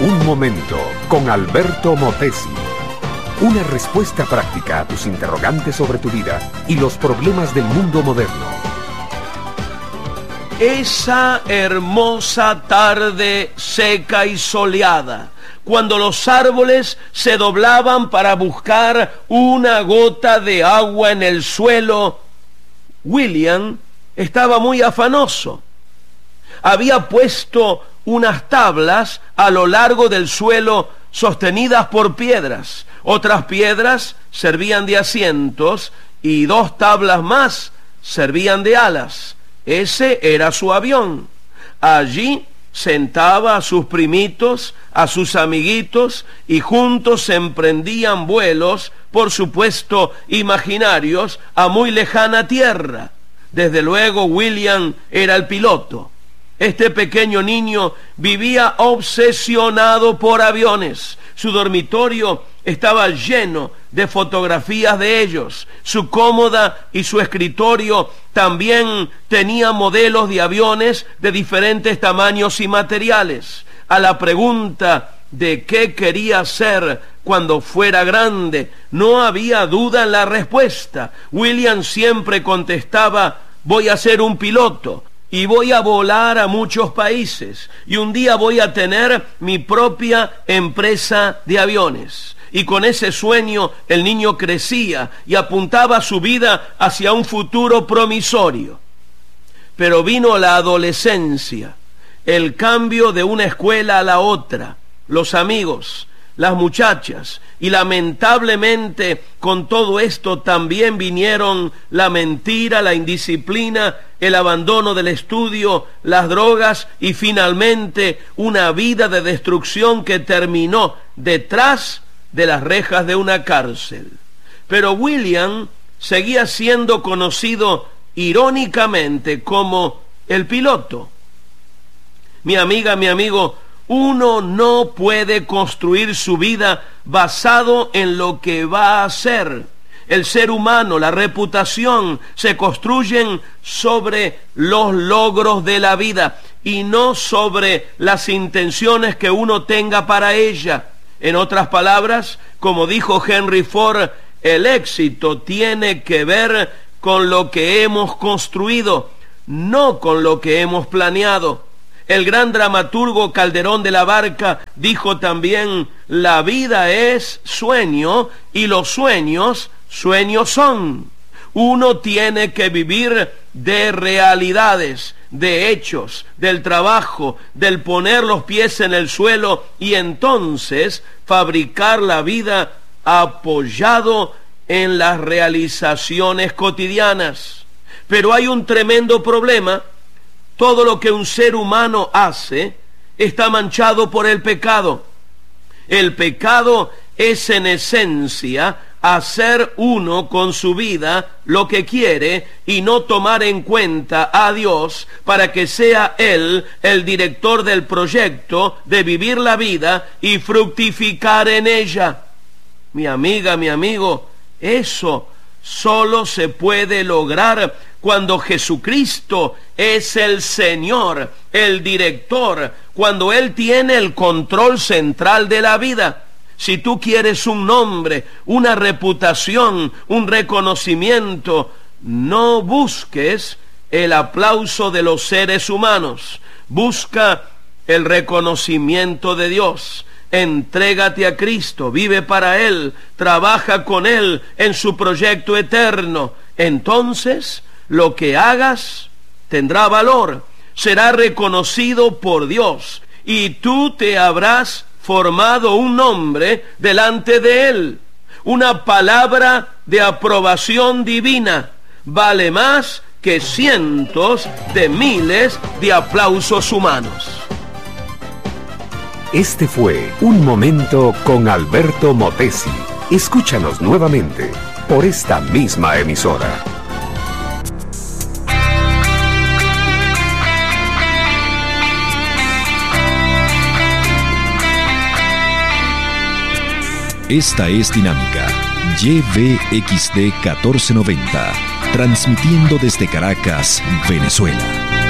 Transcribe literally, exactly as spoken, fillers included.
Un momento con Alberto Motesi. Una respuesta práctica a tus interrogantes sobre tu vida y los problemas del mundo moderno. Esa hermosa tarde seca y soleada, cuando los árboles se doblaban para buscar una gota de agua en el suelo, William estaba muy afanoso. Había puesto unas tablas a lo largo del suelo sostenidas por piedras. Otras piedras servían de asientos y dos tablas más servían de alas. Ese era su avión. Allí sentaba a sus primitos, a sus amiguitos, y juntos emprendían vuelos, por supuesto imaginarios, a muy lejana tierra. Desde luego William era el piloto. Este pequeño niño vivía obsesionado por aviones. Su dormitorio estaba lleno de fotografías de ellos. Su cómoda y su escritorio también tenía modelos de aviones de diferentes tamaños y materiales. A la pregunta de qué quería ser cuando fuera grande, no había duda en la respuesta. William siempre contestaba: voy a ser un piloto. Y voy a volar a muchos países. Y un día voy a tener mi propia empresa de aviones. Y con ese sueño el niño crecía y apuntaba su vida hacia un futuro promisorio. Pero vino la adolescencia, el cambio de una escuela a la otra, los amigos, las muchachas, y lamentablemente con todo esto también vinieron la mentira, la indisciplina, el abandono del estudio, las drogas y finalmente una vida de destrucción que terminó detrás de las rejas de una cárcel. Pero William seguía siendo conocido irónicamente como el piloto. Mi amiga, mi amigo, uno no puede construir su vida basado en lo que va a hacer. El ser humano, la reputación, se construyen sobre los logros de la vida y no sobre las intenciones que uno tenga para ella. En otras palabras, como dijo Henry Ford, el éxito tiene que ver con lo que hemos construido, no con lo que hemos planeado. El gran dramaturgo Calderón de la Barca dijo también: la vida es sueño y los sueños, sueños son. Uno tiene que vivir de realidades, de hechos, del trabajo, del poner los pies en el suelo y entonces fabricar la vida apoyado en las realizaciones cotidianas. Pero hay un tremendo problema. Todo lo que un ser humano hace está manchado por el pecado. El pecado es en esencia hacer uno con su vida lo que quiere y no tomar en cuenta a Dios para que sea Él el director del proyecto de vivir la vida y fructificar en ella. Mi amiga, mi amigo, eso solo se puede lograr cuando Jesucristo es el Señor, el director, cuando Él tiene el control central de la vida. Si tú quieres un nombre, una reputación, un reconocimiento, no busques el aplauso de los seres humanos. Busca el reconocimiento de Dios. Entrégate a Cristo, vive para Él, trabaja con Él en su proyecto eterno. Entonces, lo que hagas tendrá valor, será reconocido por Dios y tú te habrás formado un nombre delante de Él. Una palabra de aprobación divina vale más que cientos de miles de aplausos humanos. Este fue Un Momento con Alberto Motesi. Escúchanos nuevamente por esta misma emisora. Esta es Dinámica Y V X D catorce noventa, transmitiendo desde Caracas, Venezuela.